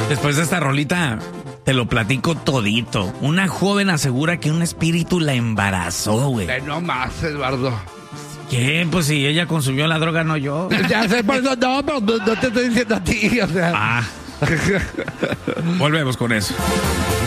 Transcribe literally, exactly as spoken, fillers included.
Después de esta rolita, te lo platico todito. Una joven asegura que un espíritu la embarazó, güey. Eh, no más, Eduardo. ¿Qué? Pues si ella consumió la droga, no yo. Ya sé, por eso no, pero no, no te estoy diciendo a ti, o sea. Ah. Volvemos con eso.